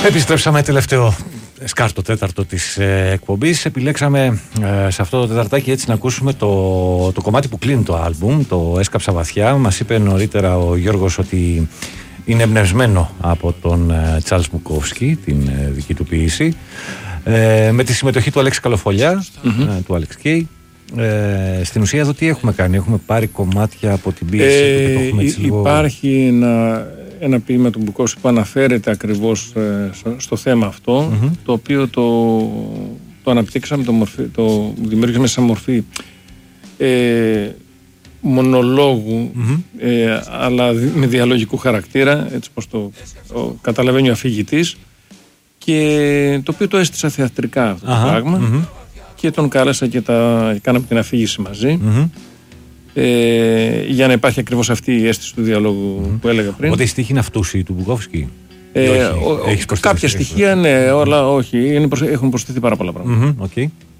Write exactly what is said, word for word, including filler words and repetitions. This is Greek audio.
Επιστρέψαμε τελευταίο σκάρτο τέταρτο της ε, εκπομπής. Επιλέξαμε ε, σε αυτό το τεταρτάκι έτσι να ακούσουμε το, το κομμάτι που κλείνει το άλμπουμ, το Έσκαψα βαθιά. Μας είπε νωρίτερα ο Γιώργος ότι είναι εμπνευσμένο από τον ε, Τσάρλς Μπουκόφσκι, την ε, δική του ποίηση, ε, με τη συμμετοχή του Αλέξη Καλοφολιά, mm-hmm. ε, του Alex Kay. Ε, στην ουσία εδώ τι έχουμε κάνει? Έχουμε πάρει κομμάτια από την ποίηση ε, που έχουμε έτσι λίγο... Υπάρχει ένα, ένα ποίημα του Μπουκόφσκι που αναφέρεται ακριβώς ε, στο, στο θέμα αυτό, mm-hmm. το οποίο το, το αναπτύξαμε, το, μορφή, το δημιουργήσαμε σαν μορφή ε, μονολόγου, mm-hmm. ε, αλλά με διαλογικού χαρακτήρα, έτσι πως το, το καταλαβαίνει ο αφηγητής, και το οποίο το έστησα θεατρικά αυτό το πράγμα, mm-hmm. και τον κάλεσα και τα, κάναμε την αφήγηση μαζί, mm-hmm. ε, για να υπάρχει ακριβώς αυτή η αίσθηση του διαλόγου, mm-hmm. που έλεγα πριν. Οπότε η στίχη είναι αυτούσιοι του Μπουκόφσκι? Ε, ο, ο, κάποια στοιχεία ναι, όλα όχι, είναι προσ, έχουν προσθεθεί πάρα πολλά πράγματα. Mm-hmm. Okay.